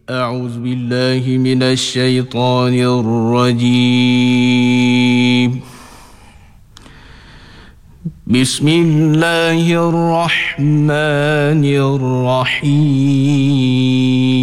أعوذ بالله من الشيطان الرجيم. بسم الله الرحمن الرحيم.